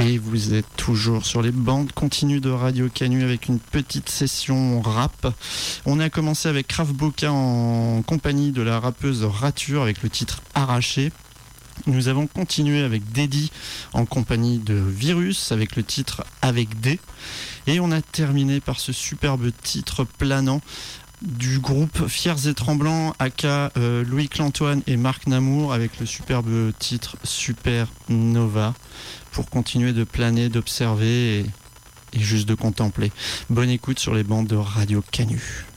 Et vous êtes toujours sur les bandes continues de Radio Canu avec une petite session rap. On a commencé avec Krav Boka en compagnie de la rappeuse Rature avec le titre Arraché. Nous avons continué avec Daddy en compagnie de Virus avec le titre Avec D. Et on a terminé par ce superbe titre planant du groupe Fiers et Tremblants, aka Loïc Lantoine et Marc Namour, avec le superbe titre Supernova, pour continuer de planer, d'observer et juste de contempler. Bonne écoute sur les bandes de Radio Canu.